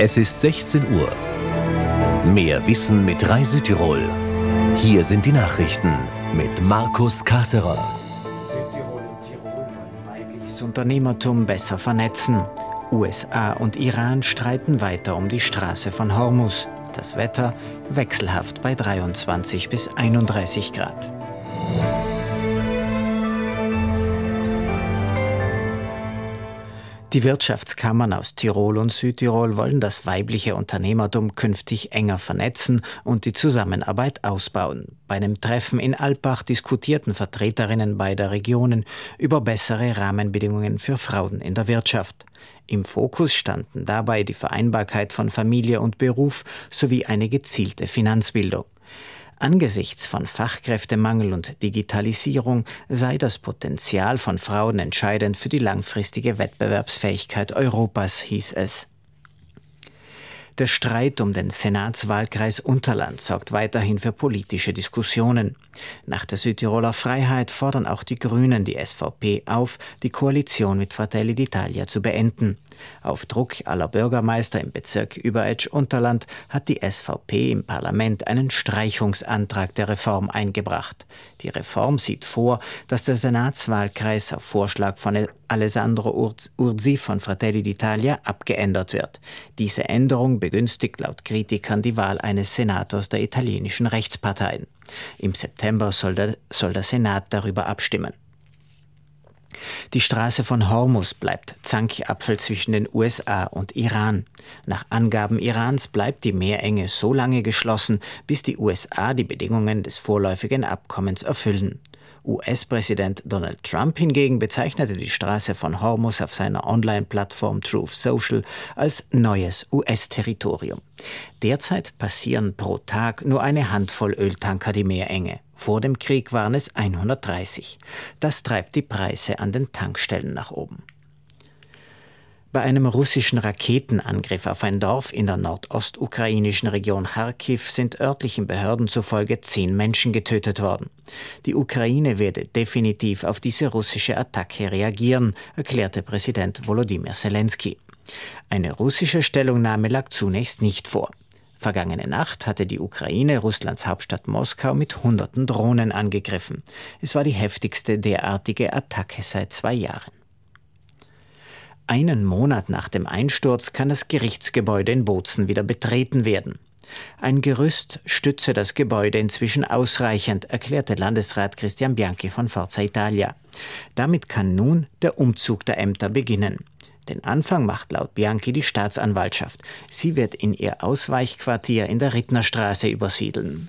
Es ist 16 Uhr. Mehr Wissen mit Rai Südtirol. Hier sind die Nachrichten mit Markus Kasserer. Südtirol und Tirol wollen weibliches Unternehmertum besser vernetzen. USA und Iran streiten weiter um die Straße von Hormuz. Das Wetter wechselhaft bei 23 bis 31 Grad. Die Wirtschaftskammern aus Tirol und Südtirol wollen das weibliche Unternehmertum künftig enger vernetzen und die Zusammenarbeit ausbauen. Bei einem Treffen in Alpbach diskutierten Vertreterinnen beider Regionen über bessere Rahmenbedingungen für Frauen in der Wirtschaft. Im Fokus standen dabei die Vereinbarkeit von Familie und Beruf sowie eine gezielte Finanzbildung. Angesichts von Fachkräftemangel und Digitalisierung sei das Potenzial von Frauen entscheidend für die langfristige Wettbewerbsfähigkeit Europas, hieß es. Der Streit um den Senatswahlkreis Unterland sorgt weiterhin für politische Diskussionen. Nach der Südtiroler Freiheit fordern auch die Grünen die SVP auf, die Koalition mit Fratelli d'Italia zu beenden. Auf Druck aller Bürgermeister im Bezirk Überetsch-Unterland hat die SVP im Parlament einen Streichungsantrag der Reform eingebracht. Die Reform sieht vor, dass der Senatswahlkreis auf Vorschlag von Alessandro Urzi von Fratelli d'Italia abgeändert wird. Diese Änderung begünstigt laut Kritikern die Wahl eines Senators der italienischen Rechtsparteien. Im September soll der Senat darüber abstimmen. Die Straße von Hormuz bleibt Zankapfel zwischen den USA und Iran. Nach Angaben Irans bleibt die Meerenge so lange geschlossen, bis die USA die Bedingungen des vorläufigen Abkommens erfüllen. US-Präsident Donald Trump hingegen bezeichnete die Straße von Hormuz auf seiner Online-Plattform Truth Social als neues US-Territorium. Derzeit passieren pro Tag nur eine Handvoll Öltanker die Meerenge. Vor dem Krieg waren es 130. Das treibt die Preise an den Tankstellen nach oben. Bei einem russischen Raketenangriff auf ein Dorf in der nordostukrainischen Region Charkiw sind örtlichen Behörden zufolge 10 Menschen getötet worden. Die Ukraine werde definitiv auf diese russische Attacke reagieren, erklärte Präsident Volodymyr Zelensky. Eine russische Stellungnahme lag zunächst nicht vor. Vergangene Nacht hatte die Ukraine Russlands Hauptstadt Moskau mit hunderten Drohnen angegriffen. Es war die heftigste derartige Attacke seit 2 Jahren. Einen Monat nach dem Einsturz kann das Gerichtsgebäude in Bozen wieder betreten werden. Ein Gerüst stütze das Gebäude inzwischen ausreichend, erklärte Landesrat Christian Bianchi von Forza Italia. Damit kann nun der Umzug der Ämter beginnen. Den Anfang macht laut Bianchi die Staatsanwaltschaft. Sie wird in ihr Ausweichquartier in der Rittnerstraße übersiedeln.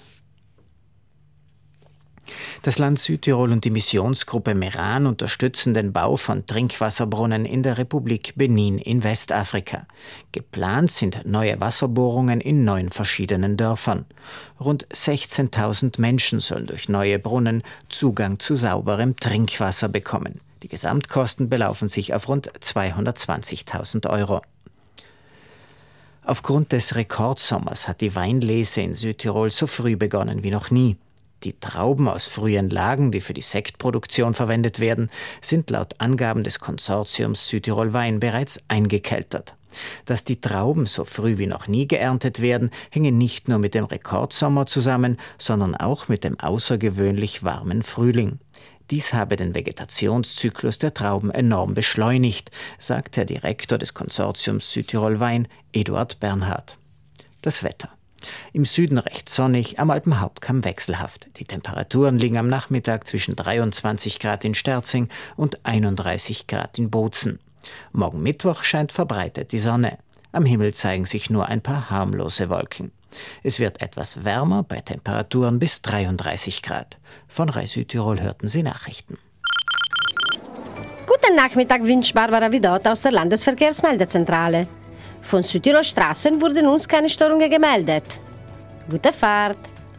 Das Land Südtirol und die Missionsgruppe Meran unterstützen den Bau von Trinkwasserbrunnen in der Republik Benin in Westafrika. Geplant sind neue Wasserbohrungen in 9 verschiedenen Dörfern. Rund 16.000 Menschen sollen durch neue Brunnen Zugang zu sauberem Trinkwasser bekommen. Die Gesamtkosten belaufen sich auf rund 220.000 Euro. Aufgrund des Rekordsommers hat die Weinlese in Südtirol so früh begonnen wie noch nie. Die Trauben aus frühen Lagen, die für die Sektproduktion verwendet werden, sind laut Angaben des Konsortiums Südtirol Wein bereits eingekeltert. Dass die Trauben so früh wie noch nie geerntet werden, hänge nicht nur mit dem Rekordsommer zusammen, sondern auch mit dem außergewöhnlich warmen Frühling. Dies habe den Vegetationszyklus der Trauben enorm beschleunigt, sagt der Direktor des Konsortiums Südtirol Wein, Eduard Bernhard. Das Wetter. Im Süden recht sonnig, am Alpenhauptkamm wechselhaft. Die Temperaturen liegen am Nachmittag zwischen 23 Grad in Sterzing und 31 Grad in Bozen. Morgen Mittwoch scheint verbreitet die Sonne. Am Himmel zeigen sich nur ein paar harmlose Wolken. Es wird etwas wärmer bei Temperaturen bis 33 Grad. Von Rai Südtirol hörten Sie Nachrichten. Guten Nachmittag, wünscht Barbara Vidot aus der Landesverkehrsmeldezentrale. Von Südtirol Straßen wurden uns keine Störungen gemeldet. Gute Fahrt!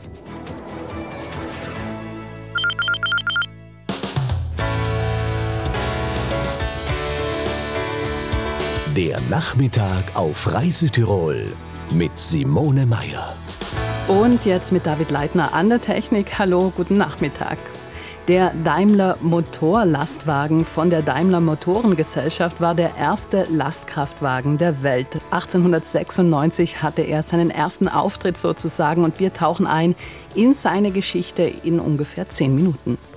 Der Nachmittag auf Rai Südtirol mit Simone Meier. Und jetzt mit David Leitner an der Technik. Hallo, guten Nachmittag. Der Daimler Motorlastwagen von der Daimler Motorengesellschaft war der erste Lastkraftwagen der Welt. 1896 hatte er seinen ersten Auftritt sozusagen und wir tauchen ein in seine Geschichte in ungefähr 10 Minuten.